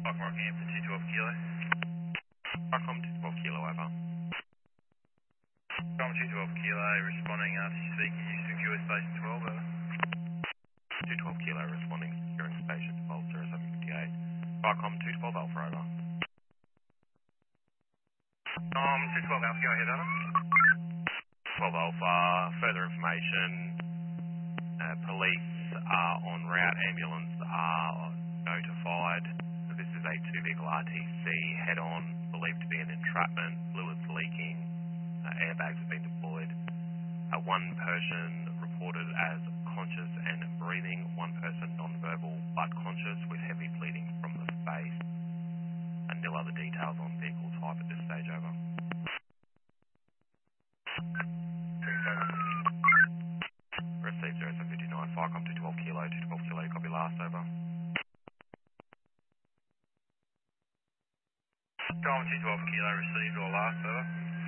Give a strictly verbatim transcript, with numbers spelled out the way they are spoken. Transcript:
Park Mark Hampton, two twelve Kilo. Parcom two twelve Kilo, over. Com two twelve Kilo, responding after you speaking, you secure station twelve, over. two twelve Kilo, responding, securing station twelve zero seven fifty-eight. Parcom two twelve Alpha, over. Um, two twelve Alpha, go ahead, over. twelve Alpha, further information, uh, police are en route, ambulance are notified. This is a two-vehicle R T C head-on, believed to be an entrapment, fluids leaking, uh, airbags have been deployed. Uh, one person reported as conscious and breathing, one person non-verbal but conscious with heavy bleeding from the face. And nil other details on vehicle type at this stage, over. two seven. Received zero seven fifty-nine, Firecom two twelve Kilo, two twelve Kilo, copy last, over. Com two twelve Kilo, received or last, over.